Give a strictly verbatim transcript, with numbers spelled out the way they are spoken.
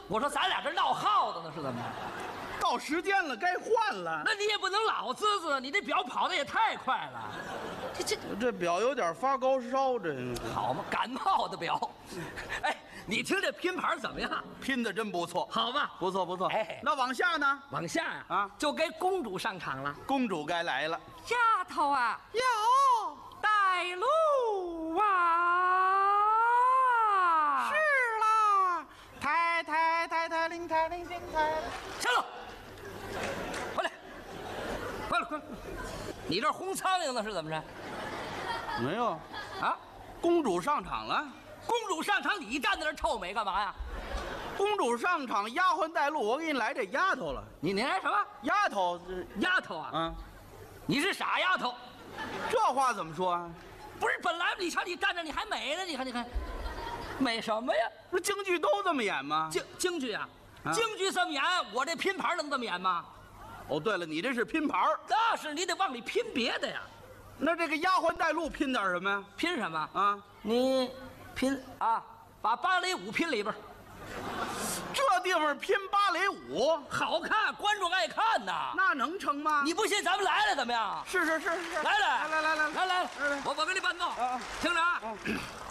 我说咱俩这闹耗子呢，是怎么着？ 到时间了，该换了。 那你也不能老滋滋，你这表跑的也太快了。这这这表有点发高烧，这好吗？感冒的表。哎，你听这拼盘怎么样？ 拼的真不错， 好吧？ 不错不错。 哎那往下呢？ 往下呀、 啊啊，就该公主上场了。 公主该来了。 丫头啊， 有带路啊！ 是啦，太太太太灵太灵灵太。 下楼，回来，快了快了！你这轰苍蝇呢是怎么着？ 没有， 啊， 公主上场了。 公主上场，你站在那儿臭美干嘛呀？ 公主上场，丫鬟带路，我给你来这丫头了。 你你来什么？ 丫头，这丫头啊？ 啊， 你是傻丫头？ 这话怎么说啊？ 不是，本来你瞧你站着你还美呢，你看你看，美什么呀？ 不是京剧都这么演吗？ 京京剧啊， 啊京剧这么演，我这拼盘能这么演吗？ 哦，对了，你这是拼盘儿， 那是你得往里拼别的呀。 那这个丫鬟带路拼点什么呀？ 拼什么？ 啊， 你拼啊，把芭蕾舞拼里边儿， 这地方拼芭蕾舞， 好看，观众爱看呐。 那能成吗？ 你不信，咱们来来怎么样？ 是是是是， 来来来来来来来来来来我我给你伴奏啊， 听着啊。 啊